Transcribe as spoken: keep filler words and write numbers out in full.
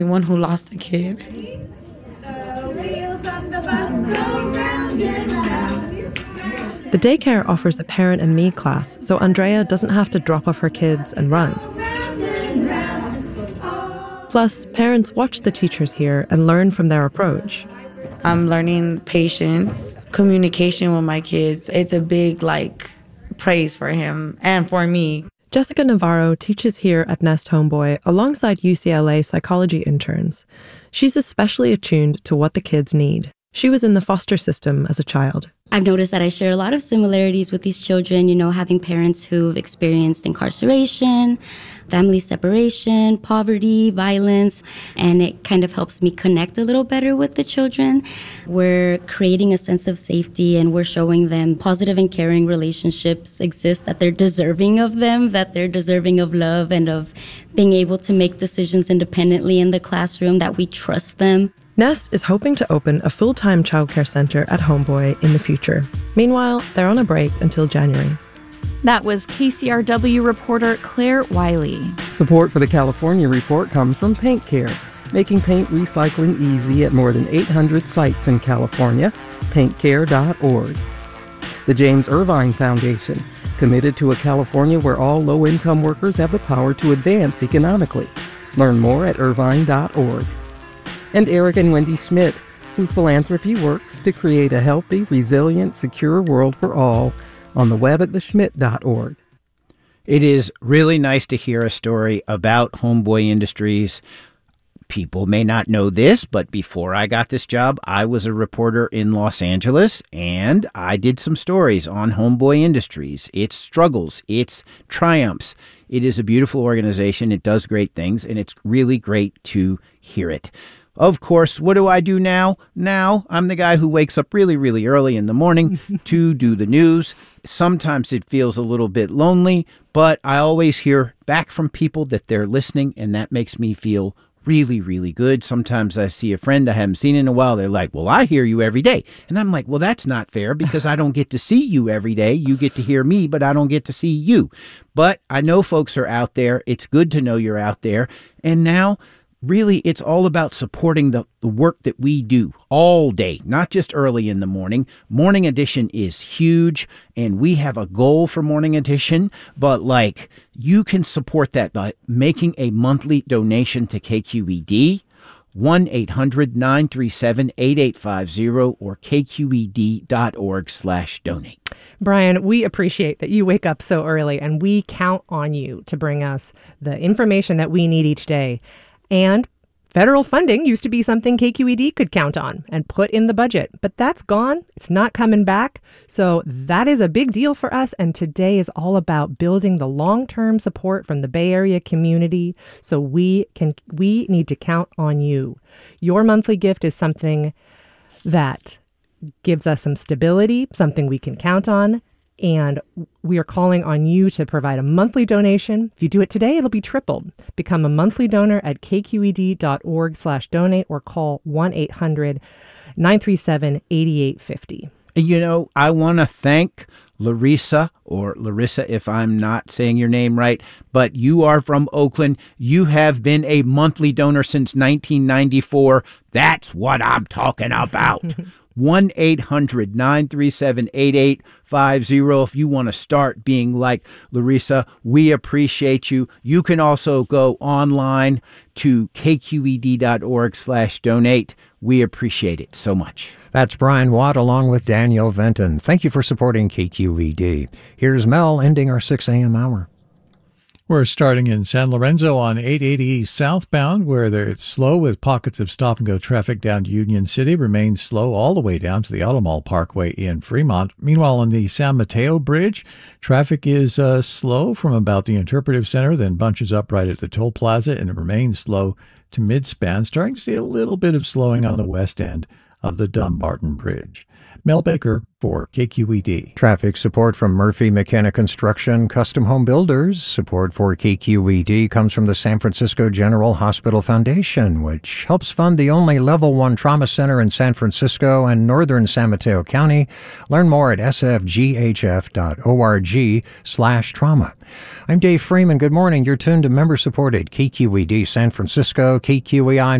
One who lost a kid. The daycare offers a parent and me class, so Andrea doesn't have to drop off her kids and run. Plus, parents watch the teachers here and learn from their approach. I'm learning patience, communication with my kids. It's a big, like, praise for him and for me. Jessica Navarro teaches here at Nest Homeboy alongside U C L A psychology interns. She's especially attuned to what the kids need. She was in the foster system as a child. I've noticed that I share a lot of similarities with these children, you know, having parents who've experienced incarceration, family separation, poverty, violence, and it kind of helps me connect a little better with the children. We're creating a sense of safety and we're showing them positive and caring relationships exist, that they're deserving of them, that they're deserving of love and of being able to make decisions independently in the classroom, that we trust them. Nest is hoping to open a full-time childcare center at Homeboy in the future. Meanwhile, they're on a break until January. That was K C R W reporter Claire Wiley. Support for the California Report comes from Paint Care, making paint recycling easy at more than eight hundred sites in California. paint care dot org. The James Irvine Foundation, committed to a California where all low-income workers have the power to advance economically. Learn more at irvine dot org. And Eric and Wendy Schmidt, whose philanthropy works to create a healthy, resilient, secure world for all, on the web at the schmidt dot org. It is really nice to hear a story about Homeboy Industries. People may not know this, but before I got this job, I was a reporter in Los Angeles, and I did some stories on Homeboy Industries, its struggles, its triumphs. It is a beautiful organization. It does great things, and it's really great to hear it. Of course, what do I do now? Now, I'm the guy who wakes up really, really early in the morning to do the news. Sometimes it feels a little bit lonely, but I always hear back from people that they're listening, and that makes me feel really, really good. Sometimes I see a friend I haven't seen in a while. They're like, well, I hear you every day. And I'm like, well, that's not fair because I don't get to see you every day. You get to hear me, but I don't get to see you. But I know folks are out there. It's good to know you're out there. And now, really, it's all about supporting the, the work that we do all day, not just early in the morning. Morning Edition is huge, and we have a goal for Morning Edition, but like you can support that by making a monthly donation to K Q E D, one eight hundred nine three seven eight eight five zero or k q e d dot org slash donate. Brian, we appreciate that you wake up so early, and we count on you to bring us the information that we need each day. And federal funding used to be something K Q E D could count on and put in the budget, but that's gone. It's not coming back. So that is a big deal for us. And today is all about building the long-term support from the Bay Area community. So we can, we need to count on you. Your monthly gift is something that gives us some stability, something we can count on. And we are calling on you to provide a monthly donation. If you do it today, it'll be tripled. Become a monthly donor at k q e d dot org slash donate or call one eight hundred nine three seven eight eight five zero. You know, I want to thank Larissa, or Larissa if I'm not saying your name right, but you are from Oakland. You have been a monthly donor since nineteen ninety-four. That's what I'm talking about. one eight hundred nine three seven eight eight five zero if you want to start being like Larissa. We appreciate you. You can also go online to k q e d dot org slash donate. We appreciate it so much. That's Brian Watt along with Daniel Venton. Thank you for supporting K Q E D. Here's Mel ending our six a.m. hour. We're starting in San Lorenzo on eight eighty southbound, where it's slow with pockets of stop-and-go traffic down to Union City. Remains slow all the way down to the Auto Mall Parkway in Fremont. Meanwhile, on the San Mateo Bridge, traffic is uh, slow from about the Interpretive Center, then bunches up right at the Toll Plaza, and it remains slow to mid-span. Starting to see a little bit of slowing on the west end of the Dumbarton Bridge. Mel Baker for K Q E D. Traffic support from Murphy McKenna Construction, Custom Home Builders. Support for K Q E D comes from the San Francisco General Hospital Foundation, which helps fund the only Level one trauma center in San Francisco and northern San Mateo County. Learn more at s f g h f dot org slash trauma. I'm Dave Freeman. Good morning. You're tuned to member-supported K Q E D San Francisco, K Q E I